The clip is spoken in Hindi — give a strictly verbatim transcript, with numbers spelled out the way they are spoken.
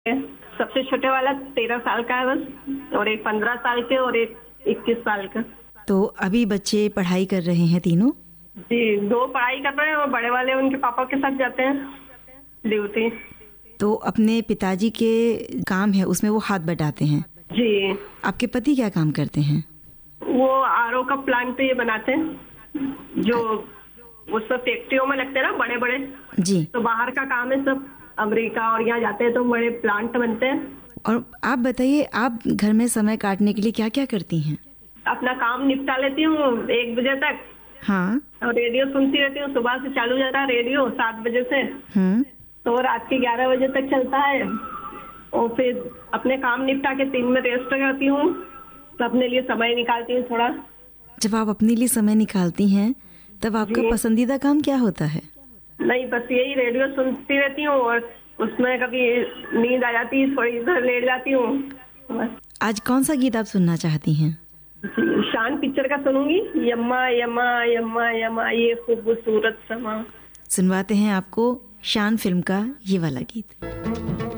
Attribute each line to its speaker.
Speaker 1: सबसे छोटे वाला तेरह साल का है बस, और एक पंद्रह साल के और एक इक्कीस साल का।
Speaker 2: तो अभी बच्चे पढ़ाई कर रहे हैं तीनों?
Speaker 1: जी, दो पढ़ाई कर रहे हैं और बड़े वाले उनके पापा के साथ जाते हैं ड्यूटी।
Speaker 2: तो अपने पिताजी के काम है उसमें वो हाथ बटाते हैं?
Speaker 1: जी।
Speaker 2: आपके पति क्या काम करते हैं?
Speaker 1: वो आरओ का प्लांट पे ये बनाते हैं, जो वो सब फैक्ट्रियों में लगते हैं ना बड़े बड़े।
Speaker 2: जी।
Speaker 1: तो बाहर का काम है, सब अमेरिका और यहाँ जाते हैं तो बड़े प्लांट बनते हैं।
Speaker 2: और आप बताइए, आप घर में समय काटने के लिए क्या क्या करती हैं?
Speaker 1: अपना काम निपटा लेती हूँ एक बजे तक।
Speaker 2: हाँ।
Speaker 1: और रेडियो सुनती रहती हूँ, सुबह से चालू जाता है रेडियो सात बजे से,
Speaker 2: हम्म।
Speaker 1: तो रात के ग्यारह बजे तक चलता है। और फिर अपने काम निपटा के तीन में रेस्ट करती हूँ, तो अपने लिए समय निकालती हूँ थोड़ा।
Speaker 2: जब आप अपने लिए समय निकालती हैं तब आपका पसंदीदा काम क्या होता है?
Speaker 1: नहीं, बस यही रेडियो सुनती रहती हूँ और उसमें कभी नींद आ जाती है, थोड़ी इधर लेट जाती हूँ बस।
Speaker 2: आज कौन सा गीत आप सुनना चाहती हैं?
Speaker 1: शान पिक्चर का सुनूंगी, यम्मा यम्मा यम्मा यम्मा ये खूबसूरत समा।
Speaker 2: सुनवाते हैं आपको शान फिल्म का ये वाला गीत।